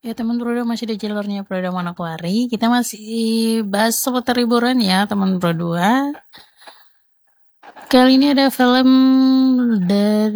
Ya teman berdua masih di jalurnya Berdua Manokwari. Kita masih bahas seputar liburan ya teman berdua. Kali ini ada film dari